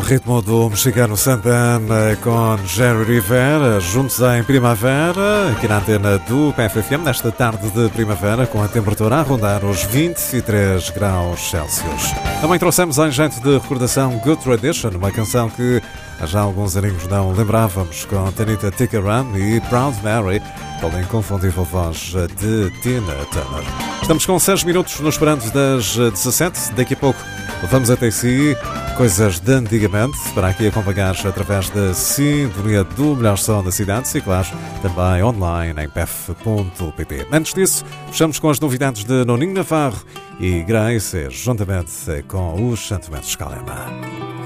ritmo do mexicano Santana com Jerry Rivera, juntos em primavera, aqui na antena do PFFM, nesta tarde de primavera, com a temperatura a rondar os 23 graus Celsius. Também trouxemos em jeito de recordação Good Tradition, uma canção que há já alguns aninhos não lembrávamos, com Tanita Tikaram e Proud Mary, pela inconfundível voz de Tina Turner. Estamos com 6 minutos nos esperantes das 17, daqui a pouco vamos até si, coisas de antigamente, para aqui acompanhar através da sintonia do melhor som da cidade, e claro, também online em pef.pt. Antes disso, fechamos com as novidades de Noninho Navarro e Grace, juntamente com os Sentimentos Calema.